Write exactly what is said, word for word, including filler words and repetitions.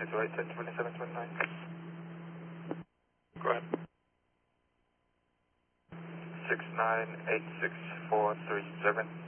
to right ten twenty-seven twenty-nine. Go ahead. six nine eight six four three seven.